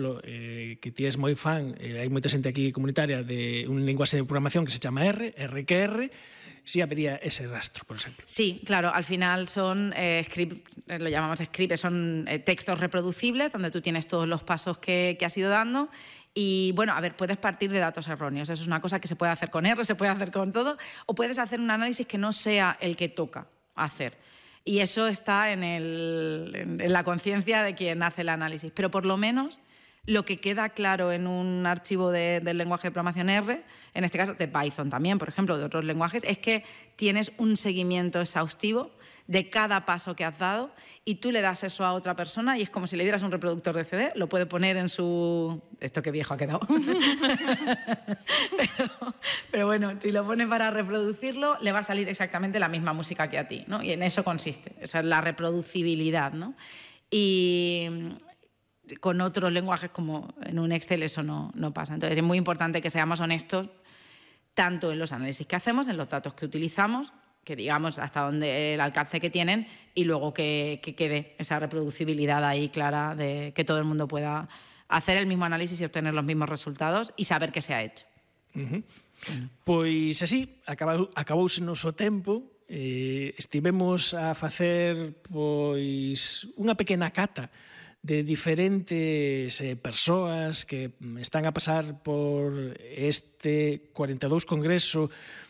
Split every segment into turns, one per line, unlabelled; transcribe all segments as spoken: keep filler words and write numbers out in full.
exemplo, eh, que ti és moi fan, eh, hai moita xente aquí comunitaria de un linguaxe de programación que se chama R, R que R, si habería ese rastro, por exemplo.
Sí, claro, al final son eh, script, lo llamamos script, son eh, textos reproducibles donde tú tienes todos los pasos que, que has ido dando. Y bueno, a ver, puedes partir de datos erróneos. Eso es una cosa que se puede hacer con R, se puede hacer con todo, o puedes hacer un análisis que no sea el que toca hacer. Y eso está en, el, en, en la conciencia de quien hace el análisis. Pero por lo menos lo que queda claro en un archivo de, del lenguaje de programación R, en este caso de Python también, por ejemplo, de otros lenguajes, es que tienes un seguimiento exhaustivo de cada paso que has dado y tú le das eso a otra persona y es como si le dieras un reproductor de C D, lo puede poner en su... Esto qué viejo ha quedado. pero, pero bueno, si lo pone para reproducirlo, le va a salir exactamente la misma música que a ti, ¿no? Y en eso consiste, esa es la reproducibilidad, ¿no? Y con otros lenguajes como en un Excel eso no, no pasa. Entonces es muy importante que seamos honestos tanto en los análisis que hacemos, en los datos que utilizamos, que digamos hasta dónde el alcance que tienen y luego que, que quede esa reproducibilidad ahí clara de que todo el mundo pueda hacer el mismo análisis y obtener los mismos resultados y saber que se ha hecho.
Uh-huh. Uh-huh. Pois así, acabou, acabouse o noso tempo, eh, estivemos a facer pois unha pequena cata de diferentes eh, persoas que están a pasar por este cuarenta e dous Congreso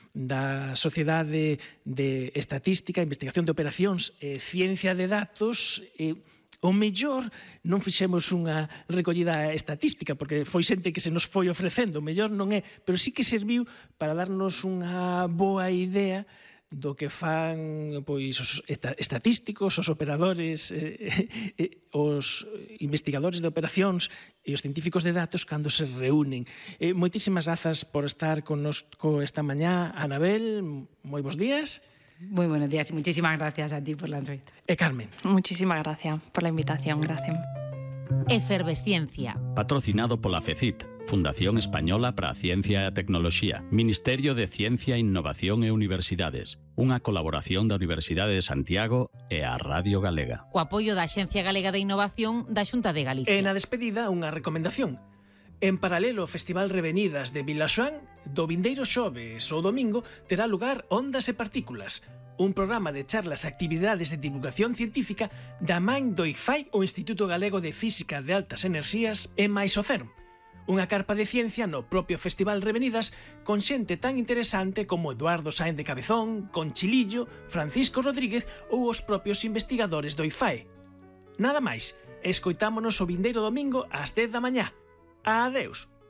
da Sociedade de Estatística, Investigación de Operacións e Ciencia de Datos. E o mellor non fixemos unha recollida estatística porque foi xente que se nos foi ofrecendo, o mellor non é, pero sí que serviu para darnos unha boa idea do que fan pois os estatísticos, os operadores, eh, eh, os investigadores de operacións e os científicos de datos cando se reúnen. Eh, moitísimas grazas por estar connosco esta mañá, Anabel, moi bons días.
Muy buenos días y muchísimas gracias a ti por la entrevista.
E Carmen.
Muchísimas gracias por la invitación, gracias.
Efervesciencia.
Patrocinado pola FECIT, Fundación Española para a Ciencia e a Tecnoloxía, Ministerio de Ciencia, Innovación e Universidades, unha colaboración da Universidade de Santiago e a Radio Galega.
Co apoio da Axencia Galega de Innovación da Xunta de Galicia.
E na despedida, unha recomendación. En paralelo ao Festival Revenidas de Vilaxoán, do vindeiro xoves ou domingo terá lugar Ondas e Partículas, un programa de charlas e actividades de divulgación científica da man do I F A I, o Instituto Galego de Física de Altas Enerxías, e máis o CERN. Unha carpa de ciencia no propio Festival Revenidas con xente tan interesante como Eduardo Sáenz de Cabezón, Conchilillo, Francisco Rodríguez ou os propios investigadores do I F A I. Nada máis, escoitámonos o vindeiro domingo ás dez da mañá. Adeus.